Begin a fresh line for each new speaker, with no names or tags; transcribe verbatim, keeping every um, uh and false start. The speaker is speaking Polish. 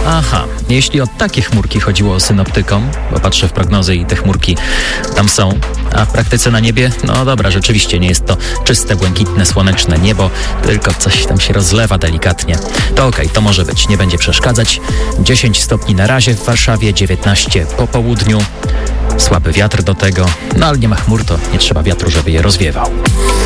Aha, jeśli o takie chmurki chodziło synoptykom, bo patrzę w prognozy i te chmurki tam są, a w praktyce na niebie, no dobra, rzeczywiście nie jest to czyste, błękitne, słoneczne niebo, tylko coś tam się rozlewa delikatnie. To okej, to może być, nie będzie przeszkadzać. dziesięć stopni na razie w Warszawie, dziewiętnaście po południu. Słaby wiatr do tego, no ale nie ma chmur, to nie trzeba wiatru, żeby je rozwiewał.